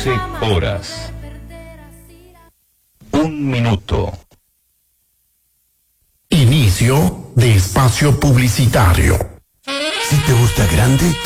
12 horas. 1 minuto. Inicio de espacio publicitario. Si te gusta grande,